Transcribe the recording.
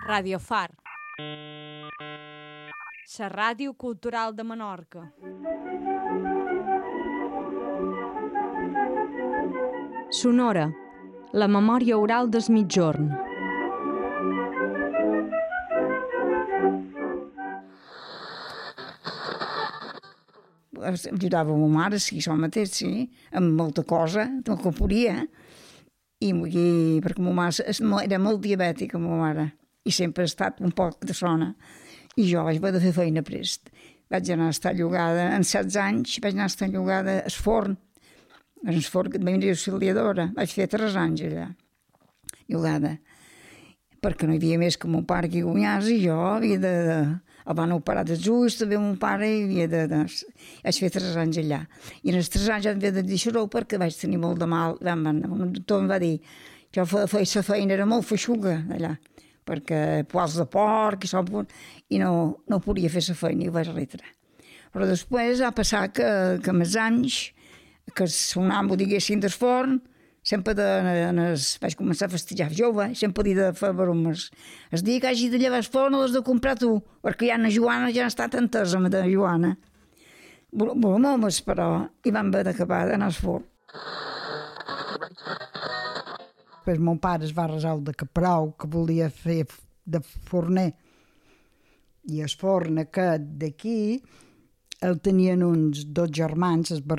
Radio Far, la ràdio cultural de Menorca. Sonora, la memòria oral del migjorn. Ajudava ma mare, sí, això mateix, sí, amb molta cosa, el que podia, i perquè ma mare era molt diabètica, ma mare, i sempre ha estat un poc de sona, i jo vaig haver de fer feina prest. Vaig anar a estar llogada, en 16 anys, vaig anar a estar llogada al forn que et vaig dir auxiliadora, vaig fer 3 anys allà, llogada, perquè no hi havia més que mon pare que guanyàs, i jo havia de el van operar dels ulls, també mon pare, i vaig fer 3 anys allà. I en els 3 anys em vaig deixar-ho perquè vaig tenir molt de mal. Un doctor em va dir que la feina era molt feixuga allà, perquè poals de porc i no podia fer la feina i ho vaig retirar. Però després va passar que amb els anys, que sonàvem, diguéssim, del forn, sempre vaig començar a festejar jove, sempre he de fer bromes. El dia que hagi de llevar el forn l'has de comprar tu, perquè ja na Joana ja està tan entesa amb la Joana. Bromes, però, i vam haver d'acabar d'anar al forn. Després mon pare es va resoldre que prou, que volia fer de forner. I el forn aquest d'aquí el tenien uns 2 germans, els